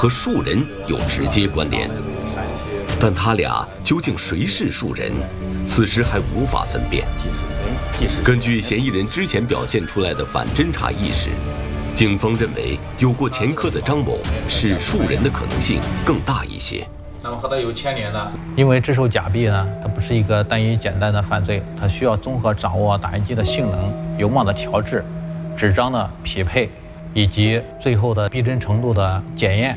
和树人有直接关联，但他俩究竟谁是树人，此时还无法分辨。根据嫌疑人之前表现出来的反侦查意识，警方认为有过前科的张某是树人的可能性更大一些。 那么和他有牵连的， 因为制售假币呢，它不是一个单一简单的犯罪，它需要综合掌握打印机的性能、油墨的调制、纸张的匹配，以及最后的逼真程度的检验。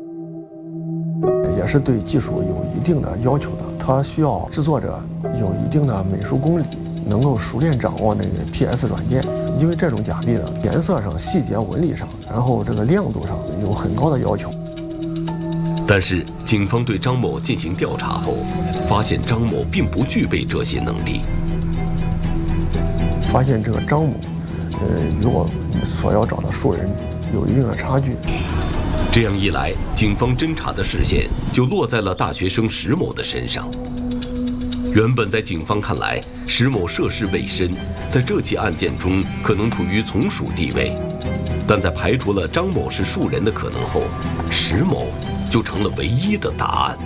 也是对技术有一定的要求的，它需要制作者有一定的美术功底，能够熟练掌握那个 PS 软件。因为这种假币呢，颜色上、细节纹理上，然后这个亮度上有很高的要求。 但是，警方对张某进行调查后，发现张某并不具备这些能力。 发现这个张某，与我所要找的树人有一定的差距。 这样一来，警方侦查的视线就落在了大学生石某的身上。原本在警方看来，石某涉世未深，在这起案件中可能处于从属地位，但在排除了张某是树人的可能后，石某就成了唯一的答案。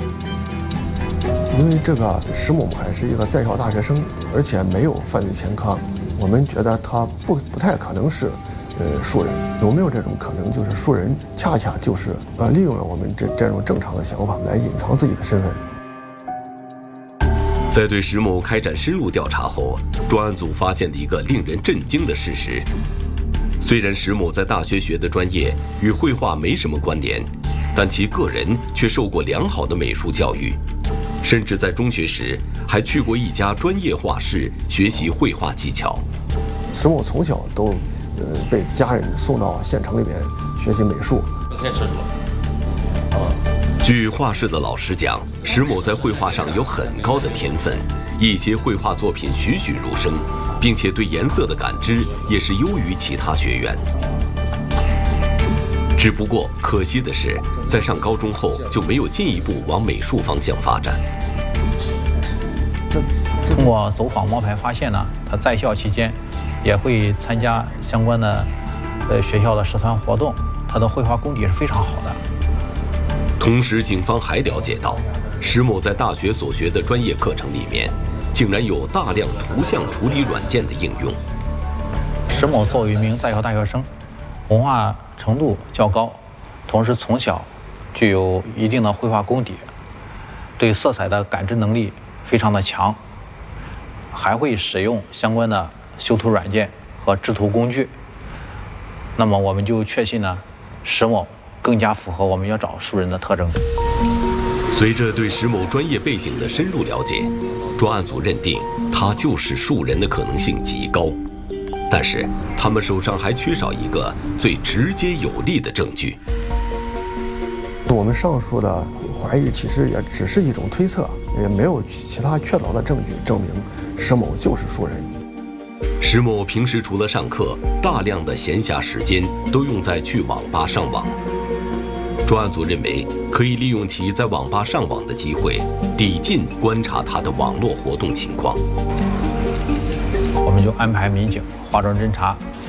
因为这个石某还是一个在校大学生，而且没有犯罪前科，我们觉得他不太可能是树人。有没有这种可能，就是树人恰恰就是利用了我们这种正常的想法来隐藏自己的身份。 在对石某开展深入调查后，专案组发现了一个令人震惊的事实：虽然石某在大学学的专业与绘画没什么关联，但其个人却受过良好的美术教育，甚至在中学时还去过一家专业画室学习绘画技巧。 石某从小都被家人送到县城里边学习美术。 据画室的老师讲，石某在绘画上有很高的天分，一些绘画作品栩栩如生，并且对颜色的感知也是优于其他学员。只不过可惜的是，在上高中后就没有进一步往美术方向发展。 通过走访摸排发现呢，他在校期间也会参加相关的学校的社团活动，他的绘画功底是非常好的。 同时，警方还了解到，石某在大学所学的专业课程里面，竟然有大量图像处理软件的应用。 石某作为一名在校大学生，文化程度较高，同时从小具有一定的绘画功底，对色彩的感知能力非常的强，还会使用相关的修图软件和制图工具。那么我们就确信呢，石某更加符合我们要找树人的特征。 随着对石某专业背景的深入了解，专案组认定他就是树人的可能性极高。但是他们手上还缺少一个最直接有力的证据。 我们上述的怀疑其实也只是一种推测，也没有其他确凿的证据证明石某就是树人。 石某平时除了上课，大量的闲暇时间都用在去网吧上网。专案组认为，可以利用其在网吧上网的机会，抵近观察他的网络活动情况。 我们就安排民警化妆侦查，